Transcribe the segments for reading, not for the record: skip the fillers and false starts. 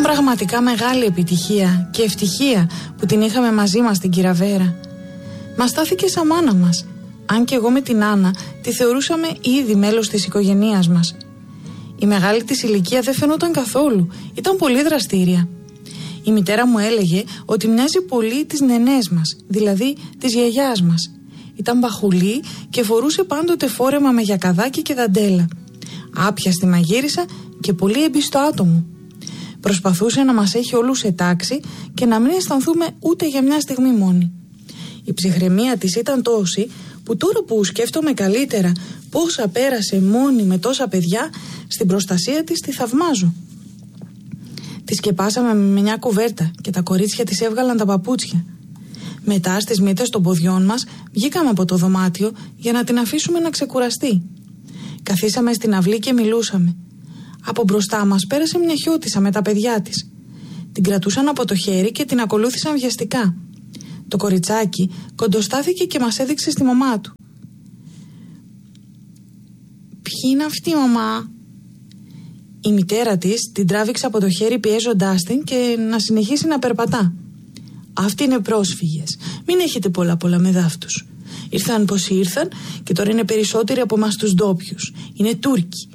πραγματικά μεγάλη επιτυχία και ευτυχία που την είχαμε μαζί μας την Κυραβέρα. Μας στάθηκε σαν μάνα μας, αν και εγώ με την Άννα τη θεωρούσαμε ήδη μέλος της οικογένειάς μας. Η μεγάλη της ηλικία δεν φαινόταν καθόλου, ήταν πολύ δραστήρια. Η μητέρα μου έλεγε ότι μοιάζει πολύ τις νενές μας, δηλαδή της γιαγιάς μας. Ήταν μπαχουλή και φορούσε πάντοτε φόρεμα με γιακαδάκι και δαντέλα. Άπιαστη μαγείρισα και πολύ εμπιστό άτομο. Προσπαθούσε να μας έχει όλους σε τάξη και να μην αισθανθούμε ούτε για μια στιγμή μόνοι. Η ψυχραιμία της ήταν τόση που τώρα που σκέφτομαι καλύτερα πόσα πέρασε μόνη με τόσα παιδιά, στην προστασία της τη θαυμάζω. Τη σκεπάσαμε με μια κουβέρτα και τα κορίτσια της έβγαλαν τα παπούτσια. Μετά στις μύτες των ποδιών μας βγήκαμε από το δωμάτιο για να την αφήσουμε να ξεκουραστεί. Καθίσαμε στην αυλή και μιλούσαμε. Από μπροστά μας πέρασε μια χιώτισσα με τα παιδιά της. Την κρατούσαν από το χέρι και την ακολούθησαν βιαστικά. Το κοριτσάκι κοντοστάθηκε και μας έδειξε στη μαμά του. «Ποιοι είναι αυτοί, μαμά?» Η μητέρα της την τράβηξε από το χέρι πιέζοντάς την και να συνεχίσει να περπατά. «Αυτοί είναι πρόσφυγες. Μην έχετε πολλά με δάφτους. Ήρθαν πως ήρθαν και τώρα είναι περισσότεροι από εμάς τους ντόπιους. Είναι Τούρκοι».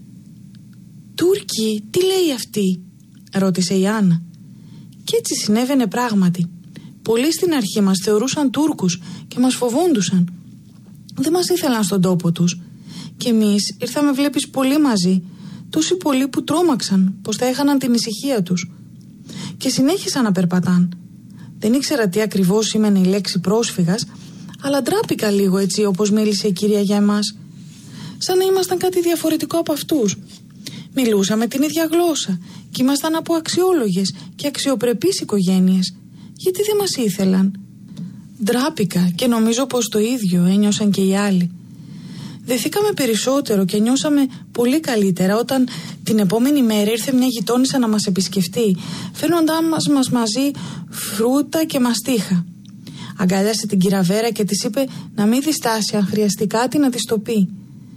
«Τούρκοι, τι λέει αυτή?» ρώτησε η Άννα. Και έτσι συνέβαινε πράγματι. Πολλοί στην αρχή μας θεωρούσαν Τούρκους και μας φοβούντουσαν. Δεν μας ήθελαν στον τόπο τους. Και εμείς ήρθαμε, βλέπεις, πολύ μαζί. Τόσοι πολλοί που τρόμαξαν πως θα έχαναν την ησυχία τους. Και συνέχισαν να περπατάν. Δεν ήξερα τι ακριβώς σήμαινε η λέξη πρόσφυγας, αλλά ντράπηκα λίγο έτσι όπως μίλησε η κυρία για εμάς. Σαν να ήμασταν κάτι διαφορετικό από αυτούς. Μιλούσαμε την ίδια γλώσσα και ήμασταν από αξιόλογες και αξιοπρεπείς οικογένειες. Γιατί δεν μας ήθελαν? Ντράπηκα και νομίζω πως το ίδιο ένιωσαν και οι άλλοι. Δεθήκαμε περισσότερο και νιώσαμε πολύ καλύτερα όταν την επόμενη μέρα ήρθε μια γειτόνισσα να μας επισκεφτεί, φέρνοντάς μας μαζί φρούτα και μαστίχα. Αγκάλιασε την Κυραβέρα και της είπε να μην διστάσει, αν χρειαστεί κάτι να της το πει.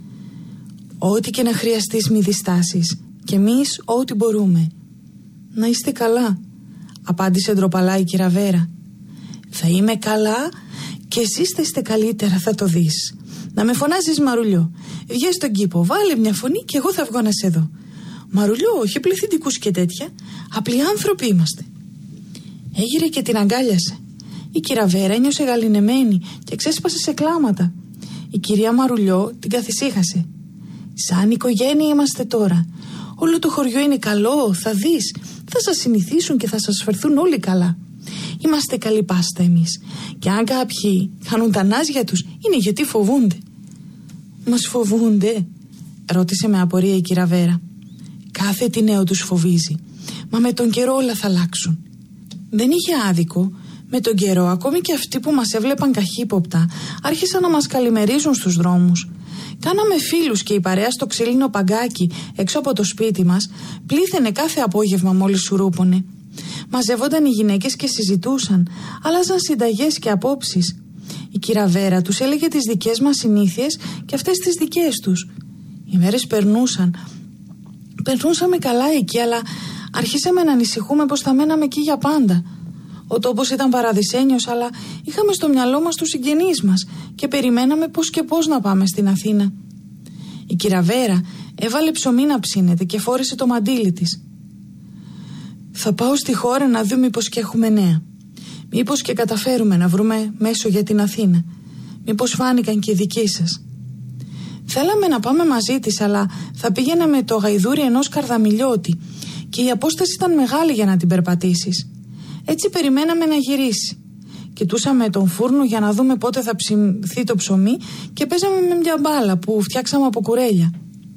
«Ό,τι και να χρειαστείς μη διστάσεις, και εμείς ό,τι μπορούμε». «Να είστε καλά», απάντησε ντροπαλά η Κυραβέρα. «Θα είμαι καλά και εσείς θα είστε καλύτερα, θα το δεις. Να με φωνάζεις Μαρουλιό. Βγες στον κήπο, βάλε μια φωνή και εγώ θα βγω να σε δω. Μαρουλιό, όχι πληθυντικούς και τέτοια. Απλοί άνθρωποι είμαστε». Έγειρε και την αγκάλιασε. Η Κυραβέρα ένιωσε γαληνεμένη και ξέσπασε σε κλάματα. Η κυρία Μαρουλιό την καθησύχασε. «Σαν οικογένεια είμαστε τώρα. Όλο το χωριό είναι καλό, θα δεις. Θα σας συνηθίσουν και θα σας φερθούν όλοι καλά. Είμαστε καλή πάστα εμείς. Και αν κάποιοι χάνουν τα νάζια τους, είναι γιατί φοβούνται». «Μας φοβούνται?» ρώτησε με απορία η Κυραβέρα. «Κάθε τι νέο τους φοβίζει. Μα με τον καιρό όλα θα αλλάξουν». Δεν είχε άδικο. Με τον καιρό, ακόμη και αυτοί που μας έβλεπαν καχύποπτα άρχισαν να μας καλημερίζουν στους δρόμους. Κάναμε φίλους και η παρέα στο ξύλινο παγκάκι έξω από το σπίτι μας πλήθαινε κάθε απόγευμα μόλις σουρούπωνε. Μαζεύονταν οι γυναίκες και συζητούσαν, άλλαζαν συνταγές και απόψεις. Η Κυραβέρα τους έλεγε τις δικές μας συνήθειες και αυτές τις δικές τους. Οι μέρες περνούσαν. Περνούσαμε καλά εκεί, αλλά αρχίσαμε να ανησυχούμε πως θα μέναμε εκεί για πάντα. Ο τόπος ήταν παραδεισένιος, αλλά είχαμε στο μυαλό μας τους συγγενείς μας και περιμέναμε πώς και πώς να πάμε στην Αθήνα. Η Κυραβέρα έβαλε ψωμί να ψήνεται και φόρεσε το μαντίλι της. «Θα πάω στη χώρα να δω μήπως και έχουμε νέα. Μήπως και καταφέρουμε να βρούμε μέσο για την Αθήνα. Μήπως φάνηκαν και οι δικοί σας». Θέλαμε να πάμε μαζί της, αλλά θα πήγαινα με το γαϊδούρι ενός καρδαμιλιώτη και η απόσταση ήταν μεγάλη για να την περπατήσεις. Έτσι περιμέναμε να γυρίσει. Κοιτούσαμε τον φούρνο για να δούμε πότε θα ψηθεί το ψωμί και παίζαμε με μια μπάλα που φτιάξαμε από κουρέλια.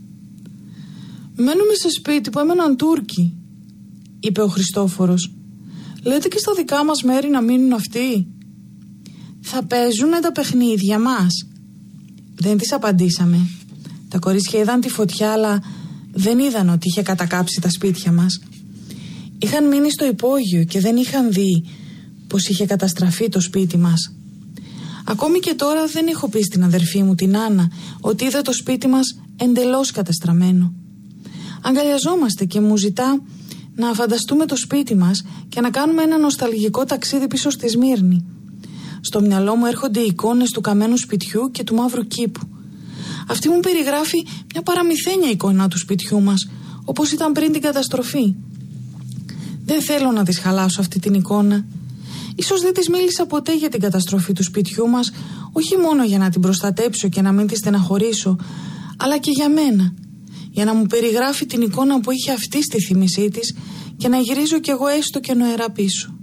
«Μένουμε σε σπίτι που έμεναν Τούρκοι», είπε ο Χριστόφορος. «Λέτε και στα δικά μας μέρη να μείνουν αυτοί?» «Θα παίζουνε τα παιχνίδια μας». Δεν της απαντήσαμε. Τα κορίτσια είδαν τη φωτιά, αλλά δεν είδαν ότι είχε κατακάψει τα σπίτια μας. Είχαν μείνει στο υπόγειο και δεν είχαν δει πως είχε καταστραφεί το σπίτι μας. Ακόμη και τώρα δεν έχω πει στην αδερφή μου την Άννα ότι είδα το σπίτι μας εντελώς καταστραμμένο. Αγκαλιαζόμαστε και μου ζητά να φανταστούμε το σπίτι μας και να κάνουμε ένα νοσταλγικό ταξίδι πίσω στη Σμύρνη. Στο μυαλό μου έρχονται οι εικόνες του καμένου σπιτιού και του μαύρου κήπου. Αυτή μου περιγράφει μια παραμυθένια εικόνα του σπιτιού μας, όπως ήταν πριν την καταστροφή. Δεν θέλω να της χαλάσω αυτή την εικόνα. Ίσως δεν της μίλησα ποτέ για την καταστροφή του σπιτιού μας, όχι μόνο για να την προστατέψω και να μην τη στεναχωρήσω, αλλά και για μένα, για να μου περιγράφει την εικόνα που είχε αυτή στη θύμησή της και να γυρίζω κι εγώ έστω και νοερά πίσω.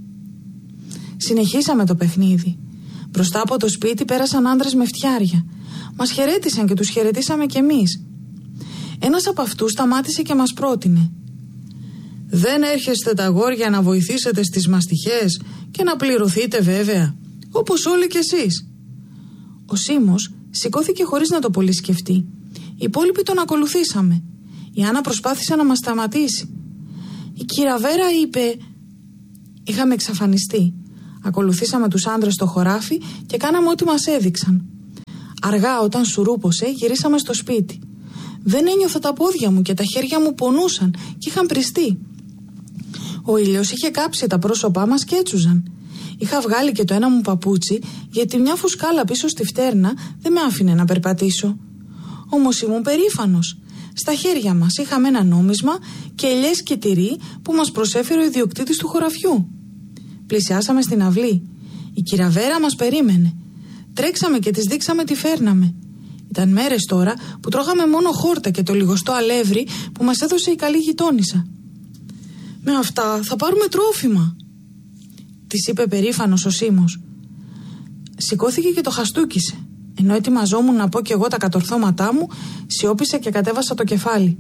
Συνεχίσαμε το παιχνίδι. Μπροστά από το σπίτι πέρασαν άντρες με φτιάρια. Μας χαιρέτησαν και τους χαιρετήσαμε κι εμείς. Ένας από αυτούς σταμάτησε και μας πρότεινε: «Δεν έρχεστε τα αγόρια να βοηθήσετε στις μαστιχές και να πληρωθείτε βέβαια, όπως όλοι κι εσείς?» Ο Σίμος σηκώθηκε χωρίς να το πολύ σκεφτεί. Οι υπόλοιποι τον ακολουθήσαμε. Η Άννα προσπάθησε να μας σταματήσει. Η κύρα Βέρα είπε... Είχαμε εξαφανιστεί. Ακολουθήσαμε τους άντρες στο χωράφι και κάναμε ό,τι μας έδειξαν. Αργά, όταν σουρούπωσε, γυρίσαμε στο σπίτι. Δεν ένιωθα τα πόδια μου και τα χέρια μου πονούσαν και είχαν πριστεί. Ο ήλιος είχε κάψει τα πρόσωπά μας και έτσουζαν. Είχα βγάλει και το ένα μου παπούτσι, γιατί μια φουσκάλα πίσω στη φτέρνα δεν με άφηνε να περπατήσω. Όμως ήμουν περήφανος. Στα χέρια μας είχαμε ένα νόμισμα και ελιές και τυρί που μας προσέφερε ο ιδιοκτήτης του χωραφιού. Πλησιάσαμε στην αυλή. Η κύρα Βέρα μας περίμενε. Τρέξαμε και της δείξαμε τι φέρναμε. Ήταν μέρες τώρα που τρώγαμε μόνο χόρτα και το λιγοστό αλεύρι που μας έδωσε η καλή γειτόνισσα. «Με αυτά θα πάρουμε τρόφιμα», της είπε περήφανος ο Σίμος. Σηκώθηκε και το χαστούκισε. Ενώ ετοιμαζόμουν να πω κι εγώ τα κατορθώματά μου, σιώπησα και κατέβασα το κεφάλι.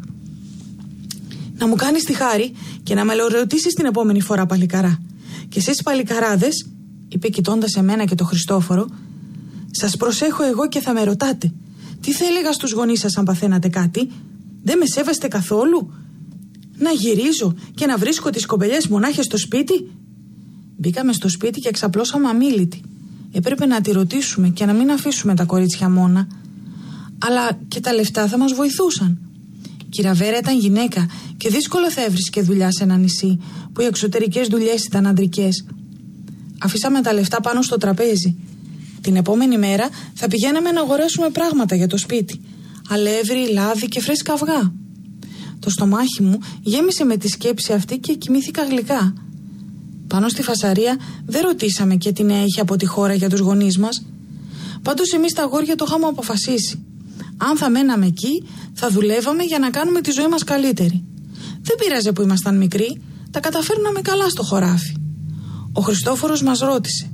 «Να μου κάνεις τη χάρη και να με ρωτήσεις την επόμενη φορά, παλικαρά. Και εσείς παλικαράδες», είπε κοιτώντας εμένα και το Χριστόφορο, «σας προσέχω εγώ και θα με ρωτάτε. Τι θα έλεγα στους γονείς σας αν παθαίνατε κάτι? Δεν με σέβεστε καθόλου? Να γυρίζω και να βρίσκω τις κοπελιές μονάχες στο σπίτι?» Μπήκαμε στο σπίτι και εξαπλώσαμε αμίλητοι. Έπρεπε να τη ρωτήσουμε και να μην αφήσουμε τα κορίτσια μόνα. Αλλά και τα λεφτά θα μας βοηθούσαν. Η κυρία Βέρα ήταν γυναίκα και δύσκολα θα έβρισκε δουλειά σε ένα νησί που οι εξωτερικές δουλειές ήταν ανδρικές. Αφήσαμε τα λεφτά πάνω στο τραπέζι. Την επόμενη μέρα θα πηγαίναμε να αγοράσουμε πράγματα για το σπίτι. Αλεύρι, λάδι και φρέσκα αυγά. Το στομάχι μου γέμισε με τη σκέψη αυτή και κοιμήθηκα γλυκά. Πάνω στη φασαρία δεν ρωτήσαμε και τι νέα είχε από τη χώρα για τους γονείς μας. Πάντως εμείς τα αγόρια το είχαμε αποφασίσει. Αν θα μέναμε εκεί, θα δουλεύαμε για να κάνουμε τη ζωή μας καλύτερη. Δεν πειράζε που ήμασταν μικροί, τα καταφέρναμε καλά στο χωράφι. Ο Χριστόφορος μας ρώτησε: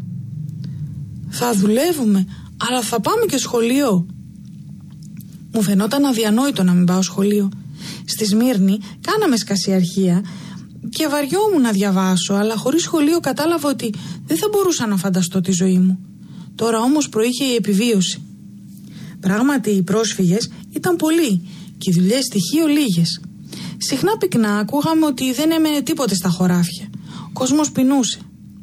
«Θα δουλεύουμε, αλλά θα πάμε και σχολείο?» Μου φαινόταν αδιανόητο να μην πάω σχολείο. Στη Σμύρνη κάναμε σκασιαρχία και βαριόμουν να διαβάσω, αλλά χωρίς σχολείο κατάλαβα ότι δεν θα μπορούσα να φανταστώ τη ζωή μου. Τώρα όμως προείχε η επιβίωση. Πράγματι οι πρόσφυγες ήταν πολλοί και οι δουλειές στοιχείο λίγες. Συχνά πυκνά ακούγαμε ότι δεν έμενε τίποτε στα χωράφια. Ο κόσμος πεινούσε.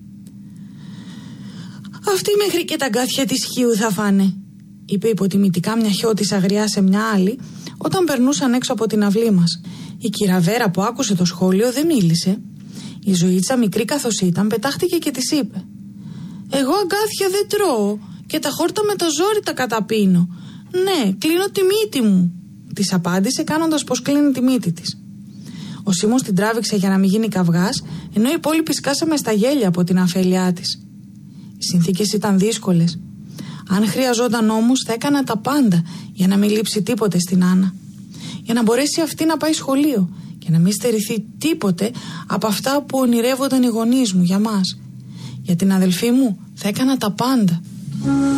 «Αυτή μέχρι και τα γκάθια της χείου θα φάνε», είπε υποτιμητικά μια χιώτισσα γριά σε μια άλλη όταν περνούσαν έξω από την αυλή μας. Η κύρα Βέρα που άκουσε το σχόλιο δεν μίλησε. Η ζωήτσα μικρή καθώς ήταν πετάχτηκε και της είπε: «Εγώ αγκάθια δεν τρώω και τα χόρτα με το ζόρι τα καταπίνω. Ναι, κλείνω τη μύτη μου», της απάντησε κάνοντας πως κλείνει τη μύτη της. Ο Σίμος την τράβηξε για να μην γίνει καυγάς, ενώ οι υπόλοιποι σκάσαμε στα γέλια από την αφέλειά της. Οι συνθήκες ήταν δύσκολες. Αν χρειαζόταν όμως θα έκανα τα πάντα για να μην λείψει τίποτε στην Άννα. Για να μπορέσει αυτή να πάει σχολείο και να μην στερηθεί τίποτε από αυτά που ονειρεύονταν οι γονείς μου για μας. Για την αδελφή μου θα έκανα τα πάντα.